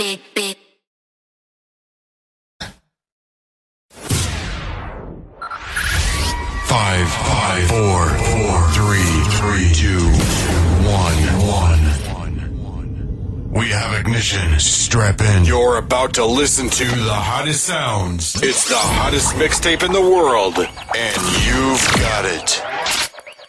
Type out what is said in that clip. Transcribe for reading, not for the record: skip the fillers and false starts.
Five, four, three, two, one. We have ignition. Strap in. You're about to listen to the hottest sounds. It's the hottest mixtape in the world, and you've got it.